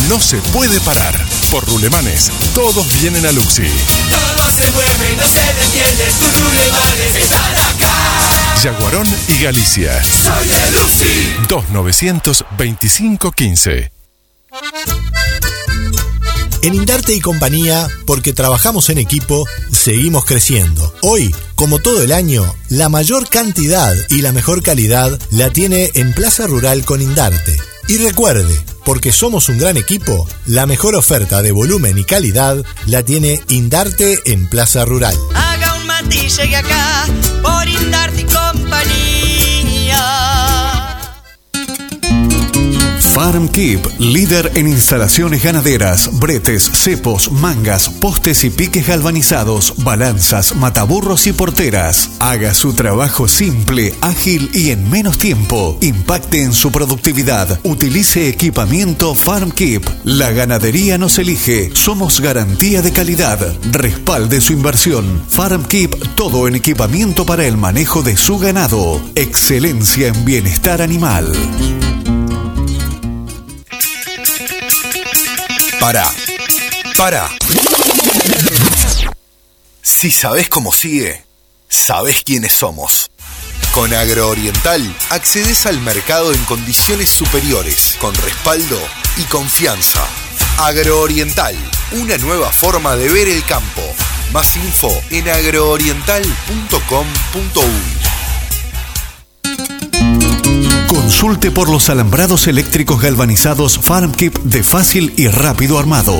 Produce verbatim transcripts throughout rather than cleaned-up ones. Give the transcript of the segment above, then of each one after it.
no se puede parar. Por Rulemanes, todos vienen a Luxi. Todo se mueve, no se detiene, tus Rulemanes están acá. Yaguarón y Galicia. Soy de Luxi. dos novecientos veinticinco quince. En Indarte y Compañía, porque trabajamos en equipo, seguimos creciendo. Hoy, como todo el año, la mayor cantidad y la mejor calidad la tiene en Plaza Rural con Indarte. Y recuerde, porque somos un gran equipo, la mejor oferta de volumen y calidad la tiene Indarte en Plaza Rural. Haga un mate y llegue acá, por Indarte y Compañía. Farm Keep, líder en instalaciones ganaderas, bretes, cepos, mangas, postes y piques galvanizados, balanzas, mataburros y porteras. Haga su trabajo simple, ágil y en menos tiempo. Impacte en su productividad. Utilice equipamiento Farm Keep. La ganadería nos elige. Somos garantía de calidad. Respalde su inversión. Farm Keep, todo en equipamiento para el manejo de su ganado. Excelencia en bienestar animal. Pará, pará. Si sabés cómo sigue, sabés quiénes somos. Con Agrooriental accedes al mercado en condiciones superiores, con respaldo y confianza. Agrooriental, una nueva forma de ver el campo. Más info en agrooriental punto com punto uy. Consulte por los alambrados eléctricos galvanizados Farm Keep de fácil y rápido armado.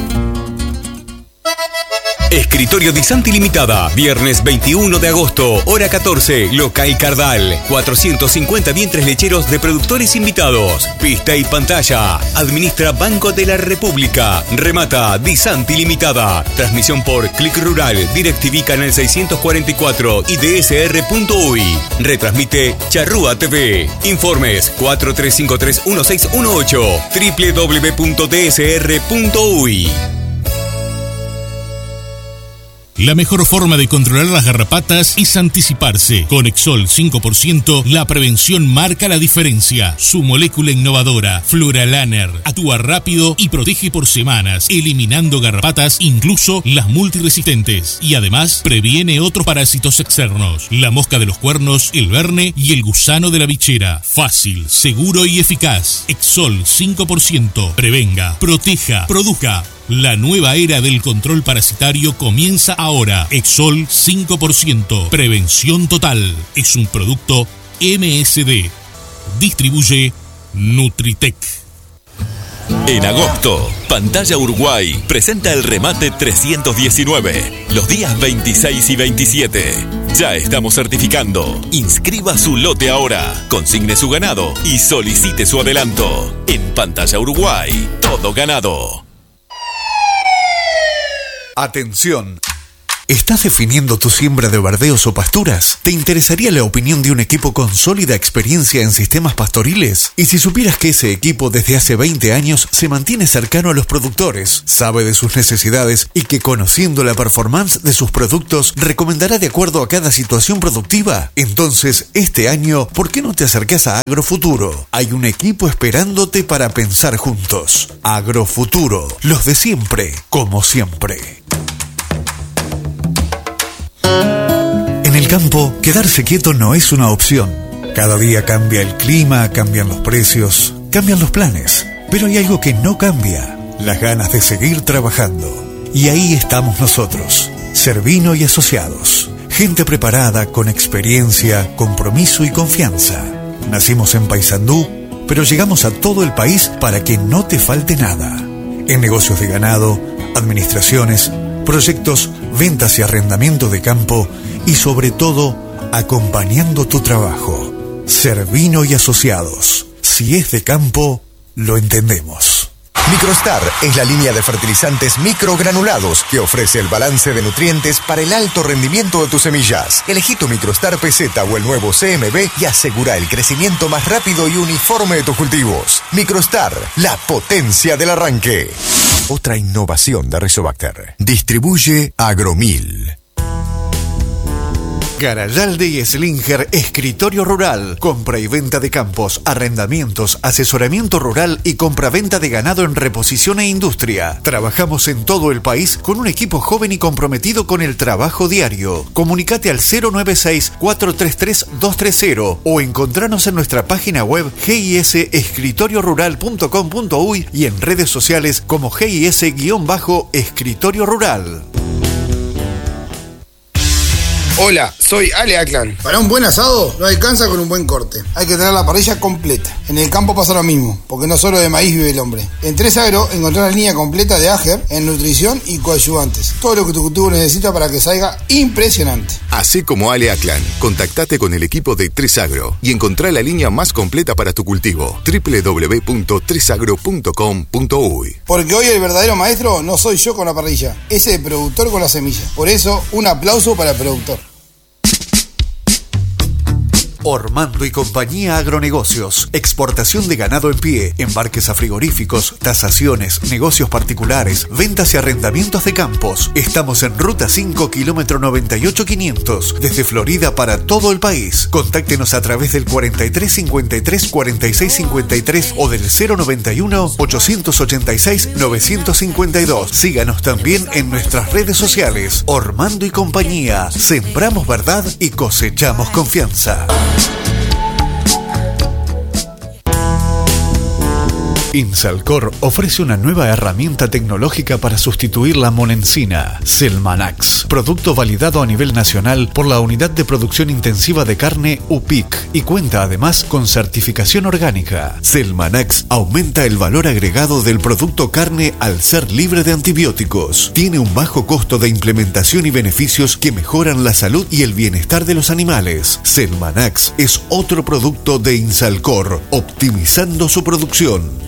Escritorio Di Santi Limitada, viernes veintiuno de agosto, hora catorce, local Cardal. cuatrocientos cincuenta vientres lecheros de productores invitados. Pista y pantalla. Administra Banco de la República. Remata Di Santi Limitada. Transmisión por Click Rural, DirecTV Canal seiscientos cuarenta y cuatro y D S R punto uy. Retransmite Charrúa T V. Informes cuatro tres cinco tres uno seis uno ocho. doble u doble u doble u punto d s r punto uy. La mejor forma de controlar las garrapatas es anticiparse. Con Exol cinco por ciento, la prevención marca la diferencia. Su molécula innovadora, Fluralaner, actúa rápido y protege por semanas, eliminando garrapatas, incluso las multiresistentes. Y además, previene otros parásitos externos. La mosca de los cuernos, el verne y el gusano de la bichera. Fácil, seguro y eficaz. Exol cinco por ciento. Prevenga, proteja, produzca. La nueva era del control parasitario comienza ahora. Exol cinco por ciento. Prevención total. Es un producto M S D. Distribuye Nutritec. En agosto, Pantalla Uruguay presenta el remate trescientos diecinueve, los días veintiséis y veintisiete. Ya estamos certificando. Inscriba su lote ahora, consigne su ganado y solicite su adelanto. En Pantalla Uruguay, todo ganado. Atención. ¿Estás definiendo tu siembra de verdeos o pasturas? ¿Te interesaría la opinión de un equipo con sólida experiencia en sistemas pastoriles? Y si supieras que ese equipo desde hace veinte años se mantiene cercano a los productores, sabe de sus necesidades y que conociendo la performance de sus productos recomendará de acuerdo a cada situación productiva, entonces este año, ¿por qué no te acercas a Agrofuturo? Hay un equipo esperándote para pensar juntos. Agrofuturo, los de siempre, como siempre. En el campo, quedarse quieto no es una opción. Cada día cambia el clima, cambian los precios, cambian los planes. Pero hay algo que no cambia, las ganas de seguir trabajando. Y ahí estamos nosotros, Servino y Asociados. Gente preparada, con experiencia, compromiso y confianza. Nacimos en Paysandú, pero llegamos a todo el país para que no te falte nada. En negocios de ganado, administraciones, proyectos, ventas y arrendamiento de campo y sobre todo, acompañando tu trabajo. Servino y Asociados. Si es de campo, lo entendemos. Microstar es la línea de fertilizantes microgranulados que ofrece el balance de nutrientes para el alto rendimiento de tus semillas. Elegí tu Microstar P Z o el nuevo C M B y asegura el crecimiento más rápido y uniforme de tus cultivos. Microstar, la potencia del arranque. Otra innovación de Rizobacter. Distribuye Agromil. Garayalde y Slinger Escritorio Rural. Compra y venta de campos, arrendamientos, asesoramiento rural y compra-venta de ganado en reposición e industria. Trabajamos en todo el país con un equipo joven y comprometido con el trabajo diario. Comunicate al cero nueve seis, cuatro tres tres, dos tres cero o encontranos en nuestra página web g i s escritorio rural punto com punto u y y en redes sociales como G I S-Escritorio Rural. Hola, soy Ale Aklan. Para un buen asado no alcanza con un buen corte. Hay que tener la parrilla completa. En el campo pasa lo mismo, porque no solo de maíz vive el hombre. En tres agro encontrás la línea completa de Ager en nutrición y coadyuvantes. Todo lo que tu cultivo necesita para que salga impresionante. Así como Ale Aklan, contactate con el equipo de tres agro y encontrá la línea más completa para tu cultivo. doble u doble u doble u punto tres agro punto com punto u y. Porque hoy el verdadero maestro no soy yo con la parrilla, es el productor con la semilla. Por eso, un aplauso para el productor. Ormando y Compañía Agronegocios. Exportación de ganado en pie, embarques a frigoríficos, tasaciones, negocios particulares, ventas y arrendamientos de campos. Estamos en Ruta cinco, kilómetro noventa y ocho quinientos, desde Florida para todo el país. Contáctenos a través del cuarenta y tres cincuenta y tres cuarenta y seis cincuenta y tres o del cero noventa y uno, ochocientos ochenta y seis, novecientos cincuenta y dos. Síganos también en nuestras redes sociales. Ormando y Compañía. Sembramos verdad y cosechamos confianza. Insalcor ofrece una nueva herramienta tecnológica para sustituir la monencina, Selmanax, producto validado a nivel nacional por la Unidad de Producción Intensiva de Carne U P I C y cuenta además con certificación orgánica. Selmanax aumenta el valor agregado del producto carne al ser libre de antibióticos. Tiene un bajo costo de implementación y beneficios que mejoran la salud y el bienestar de los animales. Selmanax es otro producto de Insalcor, optimizando su producción.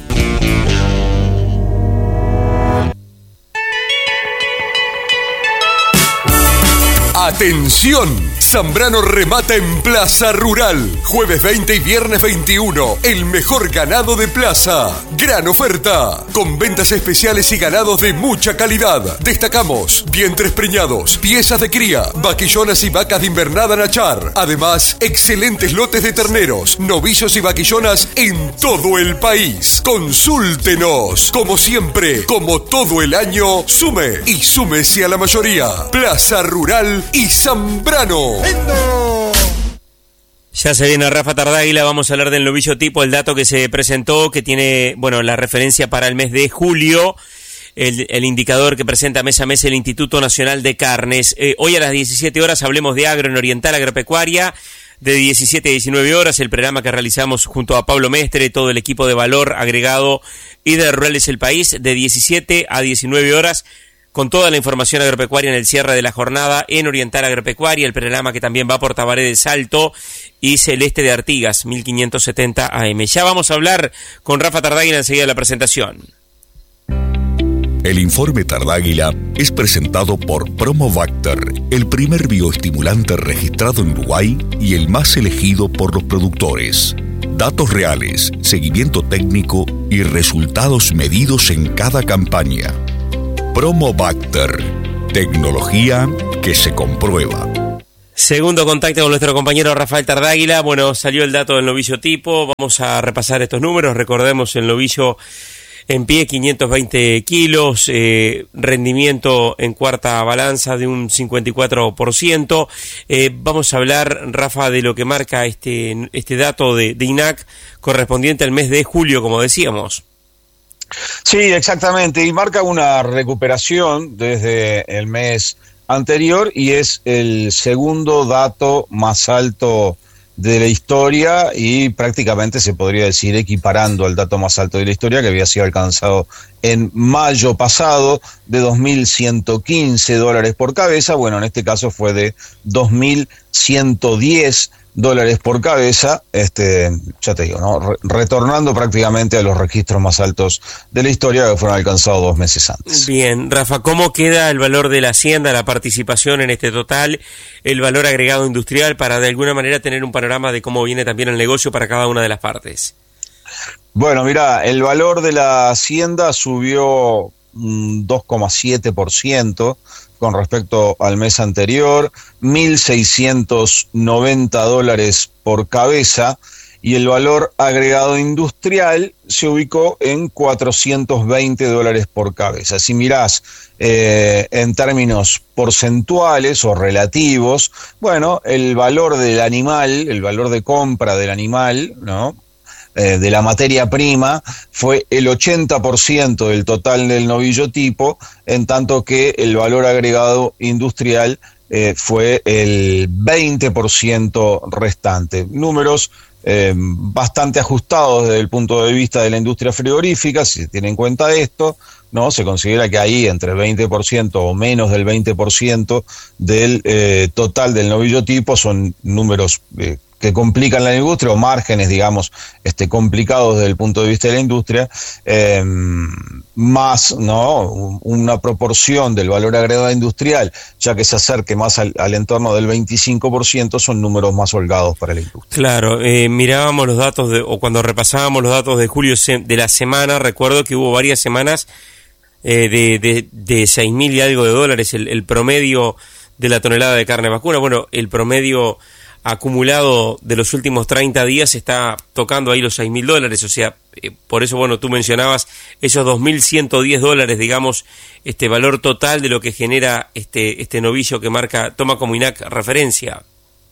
¡Atención! Zambrano remata en Plaza Rural. Jueves veinte y viernes veintiuno. El mejor ganado de plaza. Gran oferta. Con ventas especiales y ganados de mucha calidad. Destacamos vientres preñados, piezas de cría, vaquillonas y vacas de invernada Nachar. Además, excelentes lotes de terneros, novillos y vaquillonas en todo el país. Consúltenos. Como siempre, como todo el año, sume y súmese a la mayoría. Plaza Rural y Zambrano. Ya se viene Rafa Tardáguila, vamos a hablar del novillo tipo, el dato que se presentó, que tiene, bueno, la referencia para el mes de julio, el, el indicador que presenta mes a mes el Instituto Nacional de Carnes. Eh, hoy a las diecisiete horas hablemos de agro en Oriental Agropecuaria, de diecisiete a diecinueve horas, el programa que realizamos junto a Pablo Mestre, todo el equipo de Valor Agregado y de Rurales El País, de diecisiete a diecinueve horas, con toda la información agropecuaria en el cierre de la jornada en Oriental Agropecuaria, el programa que también va por Tabaré de Salto y Celeste de Artigas, mil quinientos setenta A M. Ya vamos a hablar con Rafa Tardáguila enseguida de la presentación. El informe Tardáguila es presentado por Promobacter, el primer bioestimulante registrado en Uruguay y el más elegido por los productores. Datos reales, seguimiento técnico y resultados medidos en cada campaña. Promobacter, tecnología que se comprueba. Segundo contacto con nuestro compañero Rafael Tardáguila. Bueno, salió el dato del novillo tipo, vamos a repasar estos números. Recordemos el novillo en pie, quinientos veinte kilos, eh, rendimiento en cuarta balanza de un cincuenta y cuatro por ciento. Eh, vamos a hablar, Rafa, de lo que marca este, este dato de, de I N A C correspondiente al mes de julio, como decíamos. Sí, exactamente, y marca una recuperación desde el mes anterior y es el segundo dato más alto de la historia y prácticamente se podría decir equiparando al dato más alto de la historia que había sido alcanzado en mayo pasado de dos mil ciento quince dólares por cabeza. Bueno, en este caso fue de dos mil ciento diez dólares por cabeza, este, ya te digo, ¿no? Re- retornando prácticamente a los registros más altos de la historia que fueron alcanzados dos meses antes. Bien, Rafa, ¿cómo queda el valor de la hacienda, la participación en este total, el valor agregado industrial, para de alguna manera tener un panorama de cómo viene también el negocio para cada una de las partes? Bueno, mirá, el valor de la hacienda subió un dos coma siete por ciento con respecto al mes anterior, mil seiscientos noventa dólares por cabeza, y el valor agregado industrial se ubicó en cuatrocientos veinte dólares por cabeza. Si mirás eh, en términos porcentuales o relativos, bueno, el valor del animal, el valor de compra del animal, ¿no?, eh, de la materia prima, fue el ochenta por ciento del total del novillo tipo, en tanto que el valor agregado industrial eh, fue el veinte por ciento restante. Números Eh, bastante ajustados desde el punto de vista de la industria frigorífica. Si se tiene en cuenta esto, ¿no?, se considera que ahí entre veinte por ciento o menos del veinte por ciento del eh, total del novillo tipo son números eh, que complican la industria, o márgenes, digamos, este, complicados desde el punto de vista de la industria, eh, más, ¿no?, una proporción del valor agregado industrial, ya que se acerque más al, al entorno del veinticinco por ciento, son números más holgados para la industria. Claro, eh, mirábamos los datos, de, o cuando repasábamos los datos de julio de la semana, recuerdo que hubo varias semanas eh, de, de, de seis mil y algo de dólares, el, el promedio de la tonelada de carne vacuna. Bueno, el promedio acumulado de los últimos treinta días está tocando ahí los seis mil dólares, o sea, eh, por eso, bueno, tú mencionabas esos dos mil ciento diez dólares, digamos, este valor total de lo que genera este este novillo que marca, toma como I N A C referencia.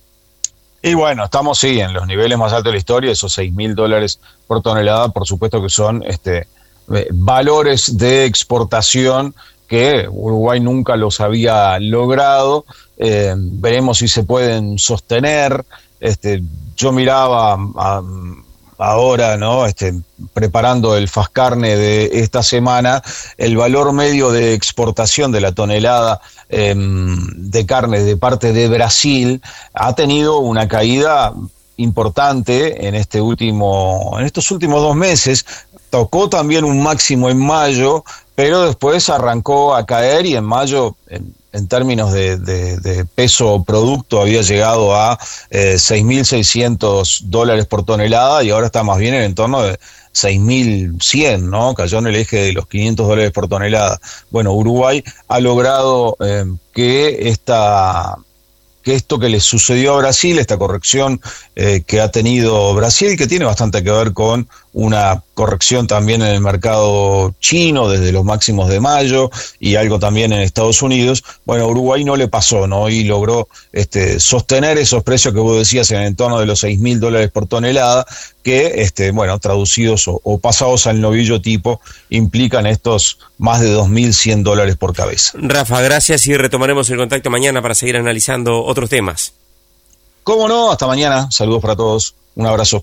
Y bueno, estamos, sí, en los niveles más altos de la historia, esos seis mil dólares por tonelada, por supuesto que son este eh, valores de exportación que Uruguay nunca los había logrado. Eh, veremos si se pueden sostener. Este, yo miraba a, ahora, ¿no?, este, preparando el Fascarne de esta semana, el valor medio de exportación de la tonelada eh, de carne de parte de Brasil ha tenido una caída importante en este último, en estos últimos dos meses. Tocó también un máximo en mayo, pero después arrancó a caer, y en mayo, en, en términos de, de, de peso producto, había llegado a eh, seis mil seiscientos dólares por tonelada, y ahora está más bien en el entorno de seis mil cien, ¿no? Cayó en el eje de los quinientos dólares por tonelada. Bueno, Uruguay ha logrado eh, que esta... que esto que le sucedió a Brasil, esta corrección eh, que ha tenido Brasil, que tiene bastante que ver con una corrección también en el mercado chino desde los máximos de mayo, y algo también en Estados Unidos, bueno, a Uruguay no le pasó, ¿no? Y logró este, sostener esos precios que vos decías en el entorno de los seis mil dólares por tonelada, que, este, bueno, traducidos o, o pasados al novillo tipo, implican estos más de dos mil cien dólares por cabeza. Rafa, gracias, y retomaremos el contacto mañana para seguir analizando otros temas. ¿Cómo no? Hasta mañana. Saludos para todos. Un abrazo.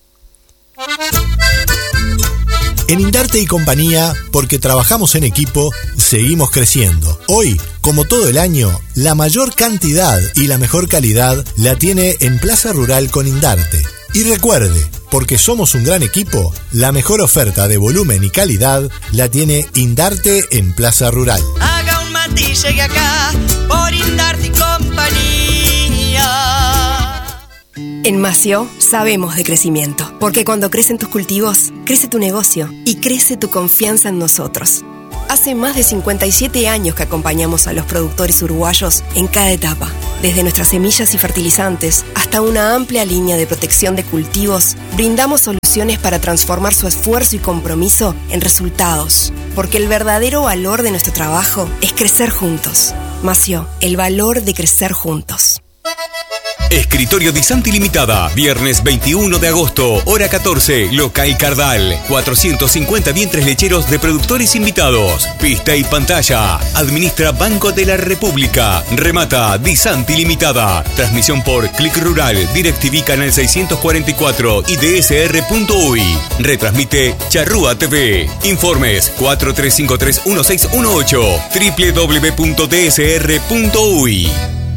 En Indarte y Compañía, porque trabajamos en equipo, seguimos creciendo. Hoy, como todo el año, la mayor cantidad y la mejor calidad la tiene en Plaza Rural con Indarte. Y recuerde, porque somos un gran equipo, la mejor oferta de volumen y calidad la tiene Indarte en Plaza Rural. Haga un mate y llegue acá por Indarte y Compañía. En Mació sabemos de crecimiento, porque cuando crecen tus cultivos, crece tu negocio y crece tu confianza en nosotros. Hace más de cincuenta y siete años que acompañamos a los productores uruguayos en cada etapa, desde nuestras semillas y fertilizantes hasta una amplia línea de protección de cultivos. Brindamos soluciones para transformar su esfuerzo y compromiso en resultados, porque el verdadero valor de nuestro trabajo es crecer juntos. Mació, el valor de crecer juntos. Escritorio Disanti Limitada, viernes veintiuno de agosto, hora catorce, local Cardal, cuatrocientos cincuenta vientres lecheros de productores invitados, pista y pantalla, administra Banco de la República, remata Disanti Limitada, transmisión por Click Rural, DirecTV Canal seiscientos cuarenta y cuatro y D S R punto U Y, retransmite Charrúa T V, informes cuatro tres cinco tres uno seis uno ocho, doble u doble u doble u punto D S R punto U Y.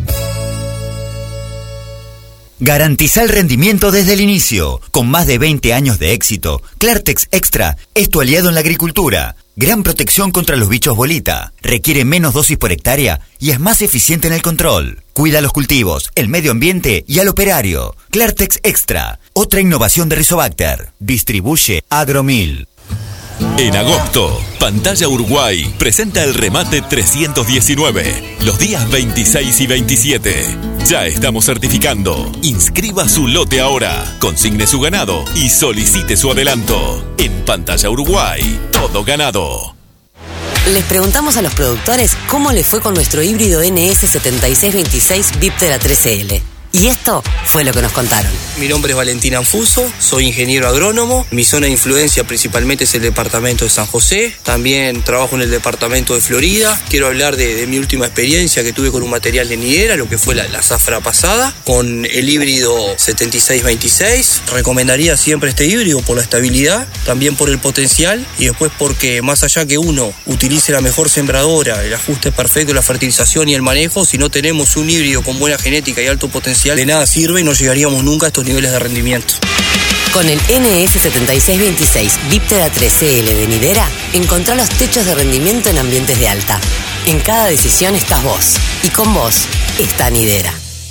Garantiza el rendimiento desde el inicio. Con más de veinte años de éxito, Clartex Extra es tu aliado en la agricultura. Gran protección contra los bichos bolita. Requiere menos dosis por hectárea y es más eficiente en el control. Cuida los cultivos, el medio ambiente y al operario. Clartex Extra, otra innovación de Rizobacter. Distribuye Agromil. En agosto, Pantalla Uruguay presenta el remate trescientos diecinueve, los días veintiséis y veintisiete. Ya estamos certificando. Inscriba su lote ahora, consigne su ganado y solicite su adelanto. En Pantalla Uruguay, todo ganado. Les preguntamos a los productores cómo les fue con nuestro híbrido N S setenta y seis veintiséis Viptera tres L. Y esto fue lo que nos contaron. Mi nombre es Valentín Anfuso, soy ingeniero agrónomo. Mi zona de influencia principalmente es el departamento de San José. También trabajo en el departamento de Florida. Quiero hablar de, de mi última experiencia que tuve con un material de nidera, lo que fue la, la zafra pasada, con el híbrido setenta y seis veintiséis. Recomendaría siempre este híbrido por la estabilidad, también por el potencial y después porque más allá que uno utilice la mejor sembradora, el ajuste perfecto, la fertilización y el manejo, si no tenemos un híbrido con buena genética y alto potencial, de nada sirve y no llegaríamos nunca a estos niveles de rendimiento. Con el N S setenta y seis veintiséis Viptera tres L de nidera, encontrá los techos de rendimiento en ambientes de alta. En cada decisión estás vos, y con vos está nidera.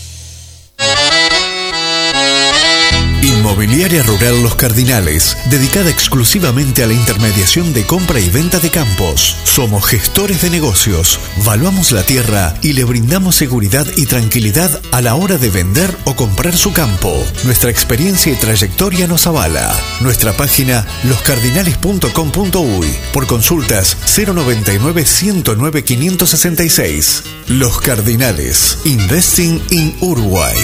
Inmobiliaria Rural Los Cardinales, dedicada exclusivamente a la intermediación de compra y venta de campos. Somos gestores de negocios, valuamos la tierra y le brindamos seguridad y tranquilidad a la hora de vender o comprar su campo. Nuestra experiencia y trayectoria nos avala. Nuestra página los cardinales punto com punto uy. Por consultas cero noventa y nueve, ciento nueve, quinientos sesenta y seis. Los Cardinales, Investing in Uruguay.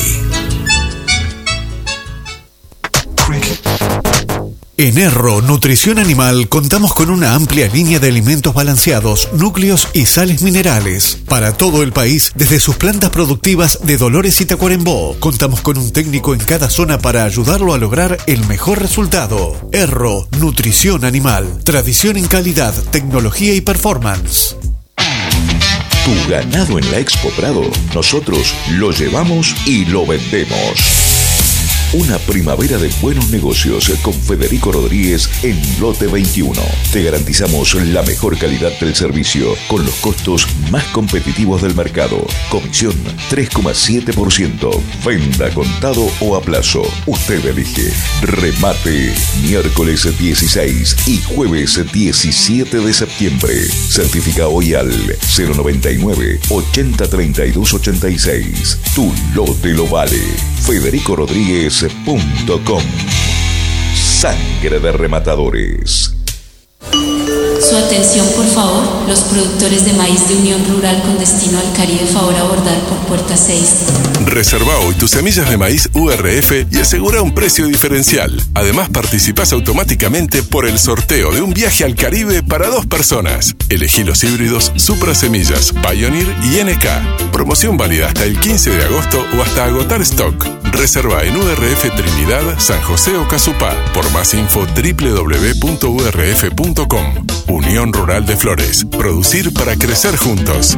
En Erro Nutrición Animal contamos con una amplia línea de alimentos balanceados, núcleos y sales minerales para todo el país, desde sus plantas productivas de Dolores y Tacuarembó. Contamos con un técnico en cada zona para ayudarlo a lograr el mejor resultado. Erro Nutrición Animal, tradición en calidad, tecnología y performance. Tu ganado en la Expo Prado, nosotros lo llevamos y lo vendemos. Una primavera de buenos negocios con Federico Rodríguez en Lote veintiuno. Te garantizamos la mejor calidad del servicio con los costos más competitivos del mercado. Comisión tres coma siete por ciento. Venda contado o a plazo. Usted elige. Remate miércoles dieciséis y jueves diecisiete de septiembre. Certifica hoy al cero noventa y nueve, ochenta, treinta y dos, ochenta y seis. Tu lote lo vale. Federico Rodríguez punto com. Sangre de rematadores. Su atención, por favor, los productores de maíz de Unión Rural con destino al Caribe, favor abordar por puerta seis. Reserva hoy tus semillas de maíz U R F y asegura un precio diferencial. Además, participás automáticamente por el sorteo de un viaje al Caribe para dos personas. Elegí los híbridos Supra Semillas, Pioneer y N K. Promoción válida hasta el quince de agosto o hasta agotar stock. Reserva en U R F Trinidad, San José o Casupá. Por más info, doble u doble u doble u punto u r f punto com. Unión Rural de Flores. Producir para crecer juntos.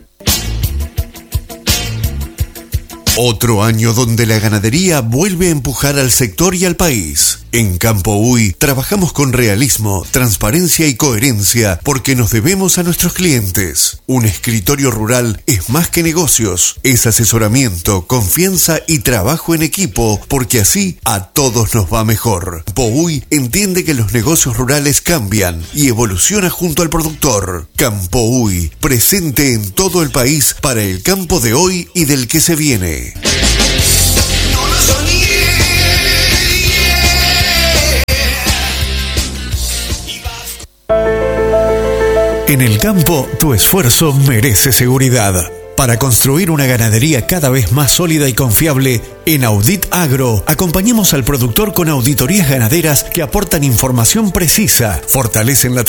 Otro año donde la ganadería vuelve a empujar al sector y al país. En Campo Uy trabajamos con realismo, transparencia y coherencia porque nos debemos a nuestros clientes. Un escritorio rural es más que negocios, es asesoramiento, confianza y trabajo en equipo porque así a todos nos va mejor. Campo Uy entiende que los negocios rurales cambian y evoluciona junto al productor. Campo Uy, presente en todo el país para el campo de hoy y del que se viene. En el campo, tu esfuerzo merece seguridad. Para construir una ganadería cada vez más sólida y confiable, en Audit Agro acompañamos al productor con auditorías ganaderas que aportan información precisa, fortalecen la